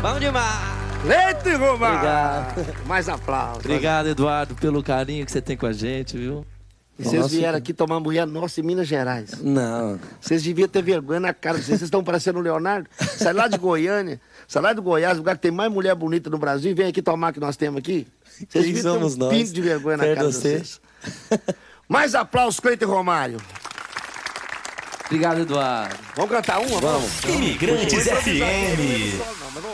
Bom demais. Leite Romário. Obrigado. Mais aplausos. Obrigado, Eduardo, pelo carinho que você tem com a gente, viu? E vocês vieram aqui tomar mulher nossa em Minas Gerais. Não. Vocês deviam ter vergonha na cara de vocês. Vocês estão parecendo o Leonardo. Sai lá de Goiânia, sai lá do Goiás, lugar que tem mais mulher bonita no Brasil, e vem aqui tomar o que nós temos aqui. Vocês Quem deviam ter somos um nós? pingo de vergonha na cara de vocês. Mais aplausos, Cleiton Romário. Obrigado, Eduardo. Vamos cantar uma? Vamos. Imigrantes FM. Não, mas não